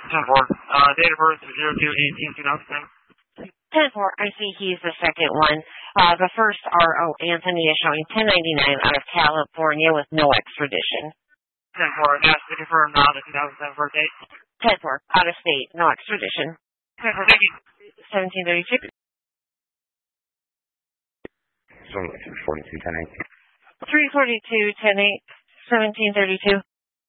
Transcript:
10-4. Date of birth 02/18/2010. 10-4. I see he's the second one. The first RO, Anthony, is showing 1099 out of California with no extradition. 10-4. Ask to confirm the 2007 birth date. 10-4. Out of state, no extradition. 10-4. Thank you. 1732. 342, 10-8. 342, 10-8, 1732.